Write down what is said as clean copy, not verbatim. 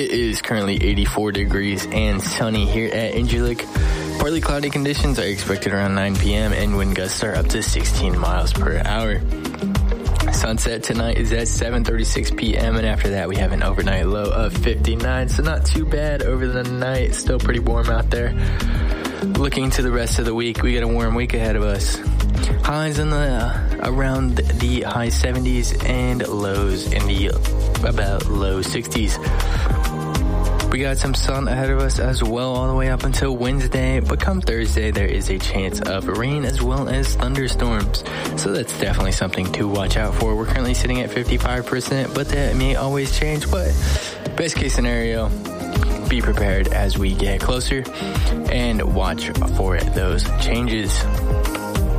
It is currently 84 degrees and sunny here at Incirlik. Partly cloudy conditions are expected around 9 p.m. and wind gusts are up to 16 miles per hour. Sunset tonight is at 7:36 p.m. and after that we have an overnight low of 59, so not too bad over the night. Still pretty warm out there. Looking to the rest of the week, we got a warm week ahead of us. Highs in around the high 70s and lows in the about low 60s. We got some sun ahead of us as well all the way up until Wednesday, but come Thursday there is a chance of rain as well as thunderstorms. So that's definitely something to watch out for. We're currently sitting at 55%, but that may always change. But best case scenario, be prepared as we get closer and watch for those changes.